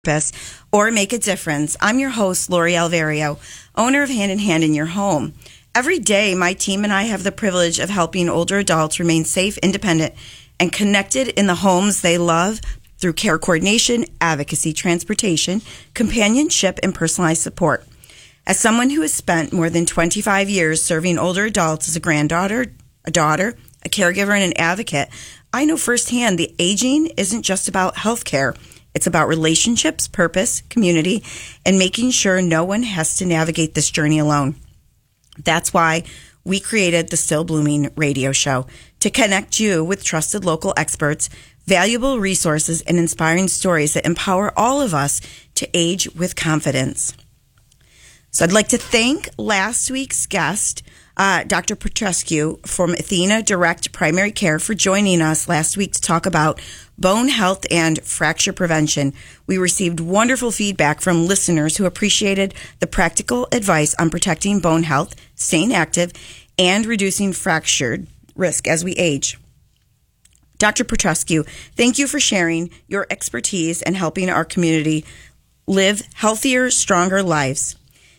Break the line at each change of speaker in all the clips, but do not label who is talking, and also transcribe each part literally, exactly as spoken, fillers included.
purpose or make a difference. I'm your host, Lori Alvario, owner of Hand in Hand in Your Home. Every day, my team and I have the privilege of helping older adults remain safe, independent, and connected in the homes they love through care coordination, advocacy, transportation, companionship, and personalized support. As someone who has spent more than twenty-five years serving older adults as a granddaughter, a daughter, a caregiver, and an advocate, I know firsthand the aging isn't just about health care. It's about relationships, purpose, community, and making sure no one has to navigate this journey alone. That's why we created the Still Blooming radio show, to connect you with trusted local experts, valuable resources, and inspiring stories that empower all of us to age with confidence. So I'd like to thank last week's guest, uh, Doctor Petrescu from Athena Direct Primary Care, for joining us last week to talk about bone health and fracture prevention. We received wonderful feedback from listeners who appreciated the practical advice on protecting bone health, staying active, and reducing fracture risk as we age. Doctor Petrescu, thank you for sharing your expertise and helping our community live healthier, stronger lives.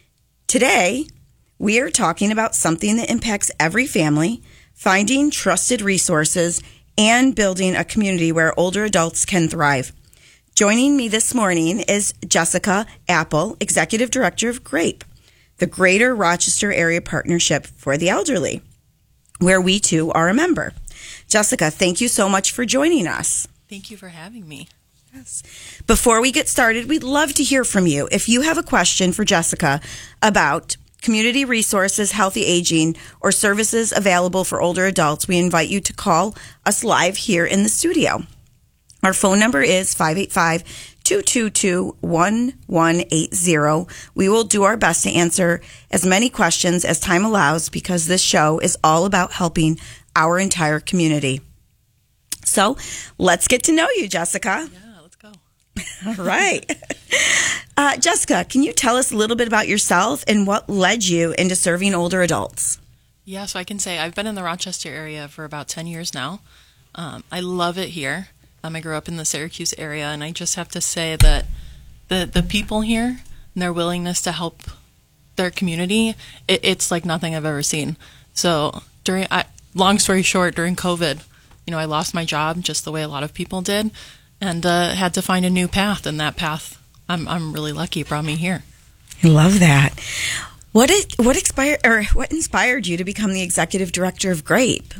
Today, we are talking about something that impacts every family, finding trusted resources, and building a community where older adults can thrive. Joining me this morning is Jessica Apple, Executive Director of GRAPE, the Greater Rochester Area Partnership for the Elderly, where we too are a member. Jessica, thank you so much for joining us.
Thank you for having me.
Yes. Before we get started, we'd love to hear from you. If you have a question for Jessica about community resources, healthy aging, or services available for older adults, we invite you to call us live here in the studio. Our phone number is five eight five, two two two, one one eight zero. We will do our best to answer as many questions as time allows, because this show is all about helping our entire community. So let's get to know you, Jessica.
Yeah.
All right. Uh, Jessica, can you tell us a little bit about yourself and what led you into serving older adults?
Yeah, so I can say I've been in the Rochester area for about ten years now. Um, I love it here. Um, I grew up in the Syracuse area, and I just have to say that the, the people here and their willingness to help their community, it, it's like nothing I've ever seen. So during, I, long story short, during COVID, you know, I lost my job just the way a lot of people did. And uh, had to find a new path, and that path, I'm I'm really lucky, brought me here.
I love that. What is, what inspired or what inspired you to become the executive director of GRAPE?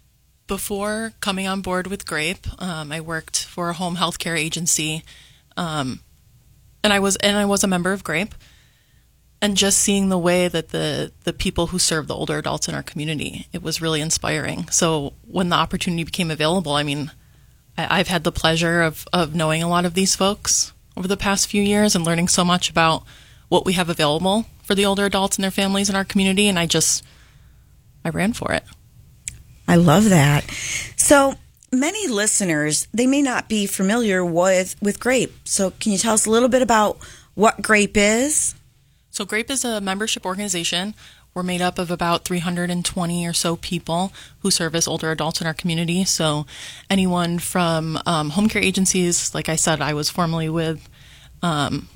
Before coming on board with GRAPE, um, I worked for a home health care agency, um, and I was and I was a member of GRAPE. And just seeing the way that the the people who serve the older adults in our community, it was really inspiring. So when the opportunity became available, I mean, I've had the pleasure of, of knowing a lot of these folks over the past few years and learning so much about what we have available for the older adults and their families in our community, and I just, I ran for it.
I love that. So many listeners, they may not be familiar with, with GRAPE. So can you tell us a little bit about what GRAPE is?
So GRAPE is a membership organization. We're made up of about three hundred twenty or so people who service older adults in our community. So anyone from um, home care agencies, like I said, I was formerly with um,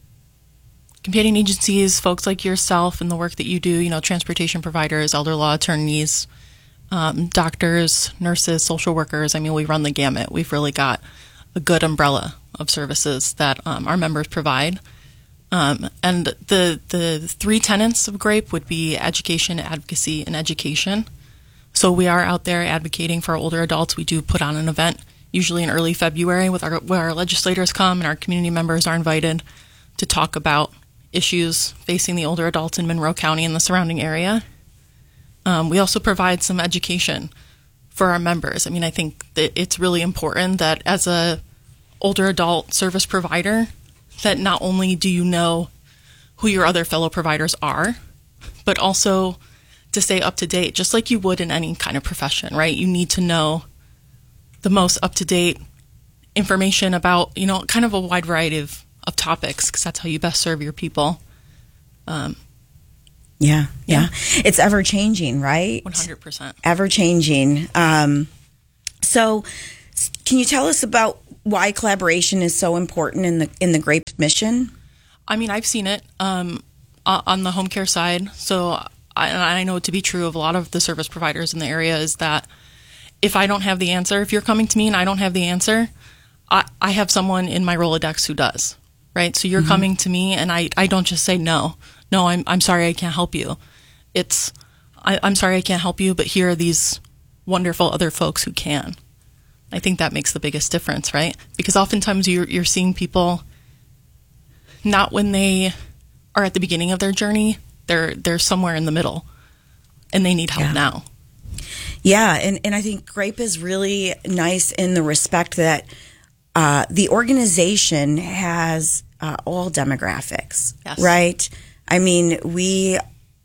companion agencies, folks like yourself and the work that you do, you know, transportation providers, elder law attorneys, um, doctors, nurses, social workers. I mean, we run the gamut. We've really got a good umbrella of services that um, our members provide. Um, and the the three tenets of GRAPE would be education, advocacy, and education. So we are out there advocating for older adults. We do put on an event, usually in early February, with our, where our legislators come and our community members are invited to talk about issues facing the older adults in Monroe County and the surrounding area. Um, we also provide some education for our members. I mean, I think that it's really important that as a older adult service provider, that not only do you know who your other fellow providers are, but also to stay up to date, just like you would in any kind of profession, right? You need to know the most up-to-date information about, you know, kind of a wide variety of, of topics, because that's how you best serve your people. Um,
yeah, yeah, yeah. It's ever-changing, right?
one hundred percent.
Ever-changing. Um, so can you tell us about why collaboration is so important in the in the GRAPE mission?
I mean, I've seen it um, on the home care side. So I, and I know it to be true of a lot of the service providers in the area is that if I don't have the answer, if you're coming to me and I don't have the answer, I, I have someone in my Rolodex who does, right? So you're mm-hmm. coming to me and I, I don't just say, no, no, I'm, I'm sorry, I can't help you. It's, I, I'm sorry, I can't help you, but here are these wonderful other folks who can. I think that makes the biggest difference, right? Because oftentimes you're, you're seeing people not when they are at the beginning of their journey, they're, they're somewhere in the middle and they need help
yeah.
now.
Yeah, and, and I think GRAPE is really nice in the respect that uh, the organization has uh, all demographics,
yes.
right? I mean, we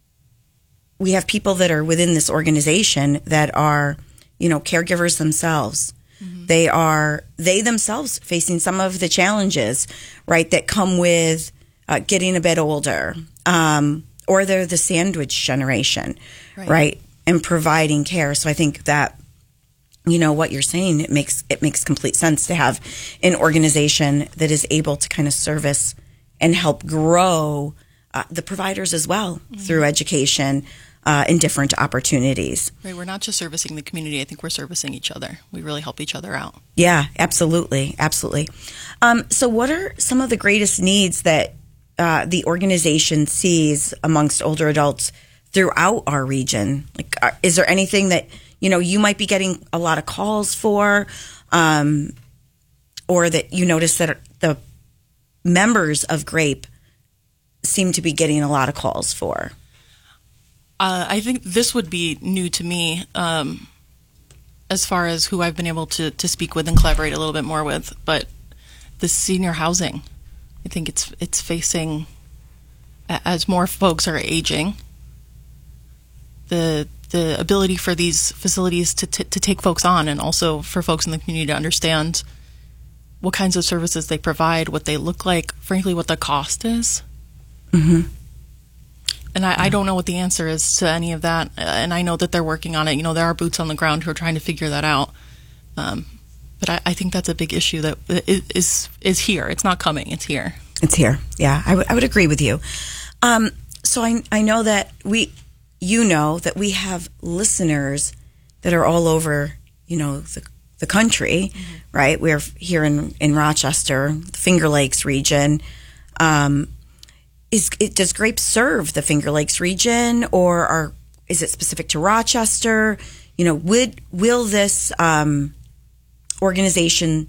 we have people that are within this organization that are, you know, caregivers themselves. Mm-hmm. They are, they themselves facing some of the challenges, right, that come with uh, getting a bit older, um, or they're the sandwich generation, right. right? And providing care. So I think that, you know, what you're saying, it makes it makes complete sense to have an organization that is able to kind of service and help grow uh, the providers as well mm-hmm. through education uh, and different opportunities.
Right. We're not just servicing the community. I think we're servicing each other. We really help each other out.
Yeah, absolutely. Absolutely. Um, so what are some of the greatest needs that uh, the organization sees amongst older adults throughout our region? Like, are, is there anything that, you know, you might be getting a lot of calls for, um, or that you notice that the members of GRAPE seem to be getting a lot of calls for?
Uh, I think this would be new to me um, as far as who I've been able to, to speak with and collaborate a little bit more with. But the senior housing, I think it's it's facing, as more folks are aging, the the ability for these facilities to t- to take folks on, and also for folks in the community to understand what kinds of services they provide, what they look like, frankly, what the cost is.
Mm-hmm.
And I, I don't know what the answer is to any of that, and I know that they're working on it. You know, there are boots on the ground who are trying to figure that out. Um, but I, I think that's a big issue that is is here. It's not coming. It's here.
It's here. Yeah, I, w- I would agree with you. Um, so I I know that we. You know that we have listeners that are all over, you know, the, the country, mm-hmm. right? We're here in, in Rochester, the Finger Lakes region. Um, is it, does GRAPE serve the Finger Lakes region, or are, is it specific to Rochester? You know, would will this um, organization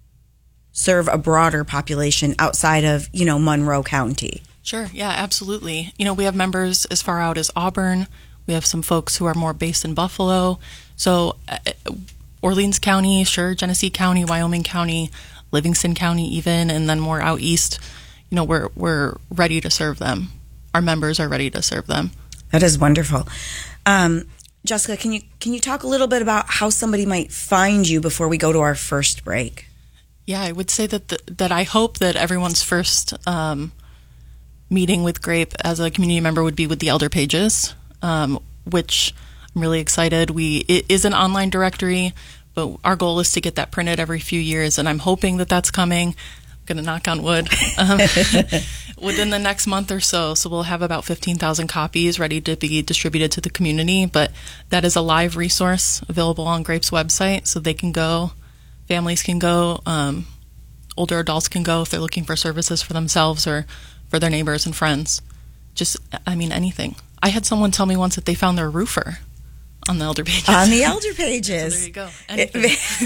serve a broader population outside of, you know, Monroe County?
Sure. Yeah, absolutely. You know, we have members as far out as Auburn. We have some folks who are more based in Buffalo. So uh, Orleans County, sure, Genesee County, Wyoming County, Livingston County even, and then more out east, you know, we're we're ready to serve them. Our members are ready to serve them.
That is wonderful. Um, Jessica, can you can you talk a little bit about how somebody might find you before we go to our first break?
Yeah, I would say that the, that I hope that everyone's first um, meeting with GRAPE as a community member would be with the Elder Pages, um, which I'm really excited. We it is an online directory, but our goal is to get that printed every few years, and I'm hoping that that's coming. I'm going to knock on wood um, within the next month or so. So we'll have about fifteen thousand copies ready to be distributed to the community. But that is a live resource available on GRAPE's website, so they can go, families can go, um, older adults can go if they're looking for services for themselves or for their neighbors and friends. Just, I mean, anything. I had someone tell me once that they found their roofer on the Elder Pages.
On the Elder Pages.
So there you go. Anything.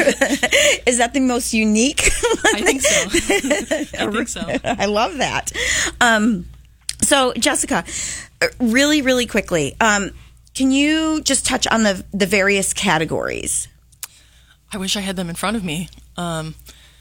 Is that the most unique?
I think so. I think so.
I love that. Um, so, Jessica, really, really quickly, um, can you just touch on the the various categories?
I wish I had them in front of me. Um,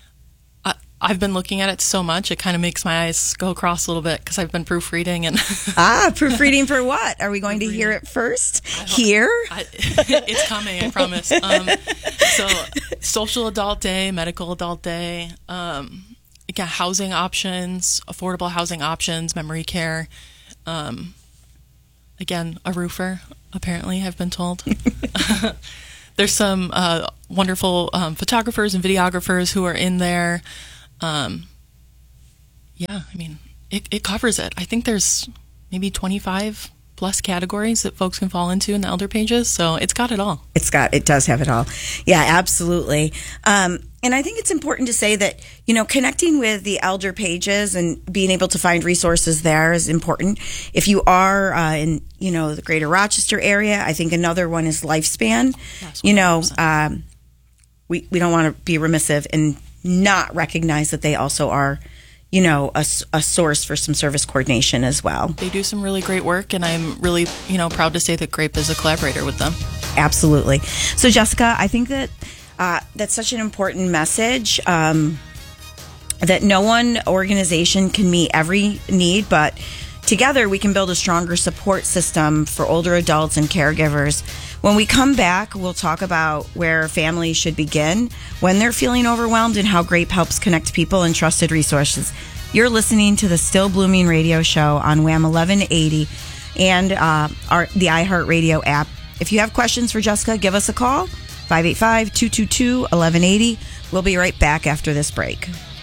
I, I've been looking at it so much, it kind of makes my eyes go across a little bit because I've been proofreading. and
Ah, proofreading for what? Are we going to hear it first? Here?
I, it's coming, I promise. Um, so, Social Adult Day, Medical Adult Day, um, again, housing options, affordable housing options, memory care. Um, again, a roofer, apparently, I've been told. there's some uh, wonderful um, photographers and videographers who are in there. Um, yeah, I mean, it, it covers it. I think there's maybe twenty-five plus categories that folks can fall into in the Elder Pages, so it's got it all.
It's got, it does have it all. Yeah, absolutely. Um, and I think it's important to say that, you know, connecting with the Elder Pages and being able to find resources there is important. If you are uh, in, you know, the greater Rochester area, I think another one is Lifespan. Yes, you know, um, we, we don't want to be remissive and not recognize that they also are, you know, a, a source for some service coordination as well.
They do some really great work, and I'm really, you know, proud to say that Grape is a collaborator with them.
Absolutely. So, Jessica, I think that uh, that's such an important message, um, that no one organization can meet every need, but together we can build a stronger support system for older adults and caregivers. When we come back, we'll talk about where families should begin when they're feeling overwhelmed and how Grape helps connect people and trusted resources. You're listening to the Still Blooming radio show on Wham eleven eighty and uh, our, the iHeartRadio app. If you have questions for Jessica, give us a call, five eight five, two two two, one one eight zero. We'll be right back after this break.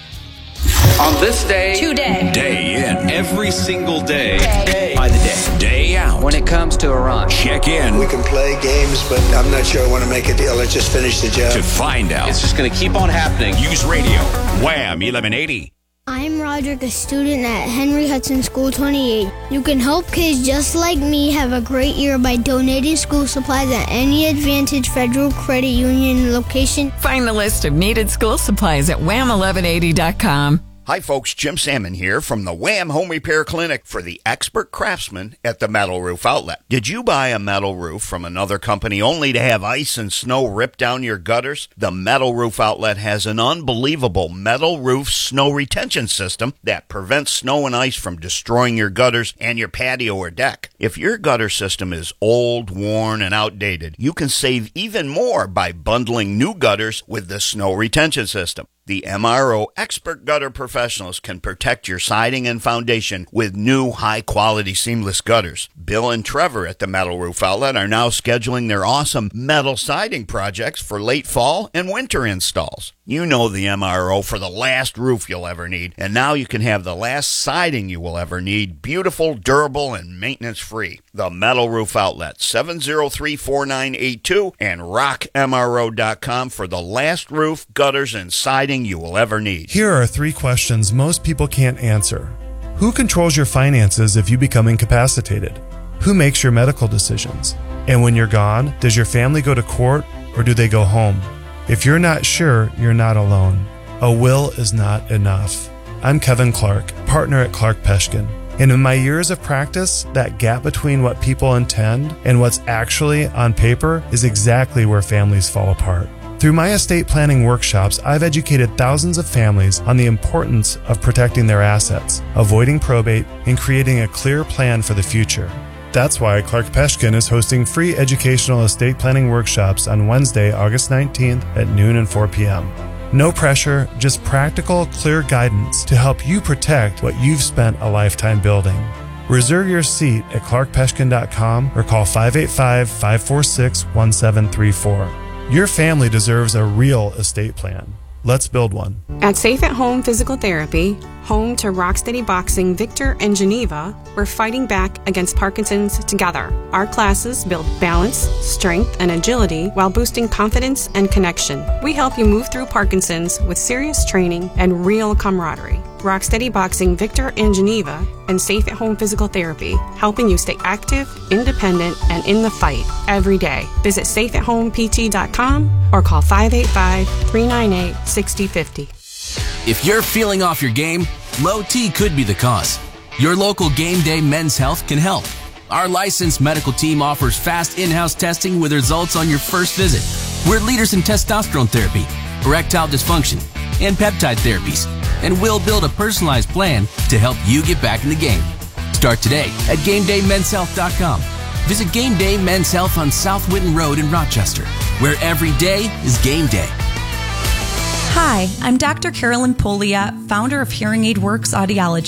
On this day,
today,
day in, every single day,
day.
by the day, day out.
When it comes to Iran,
check in.
We can play games, but I'm not sure I want to make a deal. Let's just finish the job.
To find out.
It's just going to keep on happening.
Use radio. Wham eleven eighty.
I'm Roderick, a student at Henry Hudson School twenty-eight. You can help kids just like me have a great year by donating school supplies at any Advantage Federal Credit Union location.
Find the list of needed school supplies at wham eleven eighty dot com.
Hi folks, Jim Salmon here from the Wham Home Repair Clinic for the expert craftsman at the Metal Roof Outlet. Did you buy a metal roof from another company only to have ice and snow rip down your gutters? The Metal Roof Outlet has an unbelievable metal roof snow retention system that prevents snow and ice from destroying your gutters and your patio or deck. If your gutter system is old, worn, and outdated, you can save even more by bundling new gutters with the snow retention system. The M R O expert gutter professionals can protect your siding and foundation with new high-quality seamless gutters. Bill and Trevor at the Metal Roof Outlet are now scheduling their awesome metal siding projects for late fall and winter installs. You know the M R O for the last roof you'll ever need, and now you can have the last siding you will ever need, beautiful, durable, and maintenance-free. The Metal Roof Outlet, seven oh three, four nine eight two, and rock M R O dot com for the last roof, gutters, and siding you will ever need.
Here are three questions most people can't answer. Who controls your finances if you become incapacitated? Who makes your medical decisions? And when you're gone, does your family go to court or do they go home? If you're not sure, you're not alone. A will is not enough. I'm Kevin Clark, partner at Clark Peshkin. And in my years of practice, that gap between what people intend and what's actually on paper is exactly where families fall apart. Through my estate planning workshops, I've educated thousands of families on the importance of protecting their assets, avoiding probate, and creating a clear plan for the future. That's why Clark Peshkin is hosting free educational estate planning workshops on Wednesday, August nineteenth at noon and four p.m. No pressure, just practical, clear guidance to help you protect what you've spent a lifetime building. Reserve your seat at clark peshkin dot com or call five eight five, five four six, one seven three four. Your family deserves a real estate plan. Let's build one.
At Safe at Home Physical Therapy, home to Rocksteady Boxing Victor and Geneva, we're fighting back against Parkinson's together. Our classes build balance, strength, and agility while boosting confidence and connection. We help you move through Parkinson's with serious training and real camaraderie. Rocksteady Boxing Victor and Geneva and Safe at Home Physical Therapy, helping you stay active, independent, and in the fight every day. Visit safe at home p t dot com or call five eight five, three nine eight, six zero five zero.
If you're feeling off your game, low T could be the cause. Your local Game Day Men's Health can help. Our licensed medical team offers fast in-house testing with results on your first visit. We're leaders in testosterone therapy, erectile dysfunction, and peptide therapies, and we'll build a personalized plan to help you get back in the game. Start today at game day men's health dot com. Visit Game Day Men's Health on South Winton Road in Rochester, where every day is game day.
Hi, I'm Doctor Carolyn Poliat, founder of Hearing Aid Works Audiology.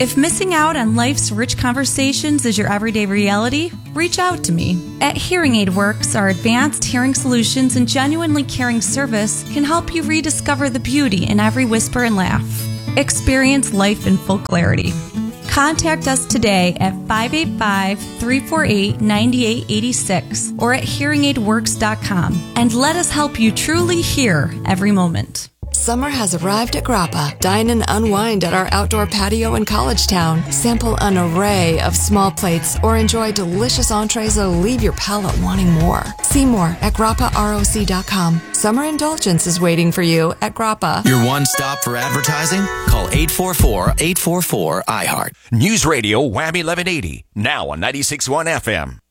If missing out on life's rich conversations is your everyday reality, reach out to me. At Hearing Aid Works, our advanced hearing solutions and genuinely caring service can help you rediscover the beauty in every whisper and laugh. Experience life in full clarity. Contact us today at five eight five, three four eight, nine eight eight six or at hearing aid works dot com and let us help you truly hear every moment.
Summer has arrived at Grappa. Dine and unwind at our outdoor patio in College Town. Sample an array of small plates or enjoy delicious entrees that'll leave your palate wanting more. See more at grappa roc dot com. Summer indulgence is waiting for you at Grappa.
Your one stop for advertising? Call eight four four, eight four four, I heart.
News Radio Wham eleven eighty, now on ninety-six point one F M.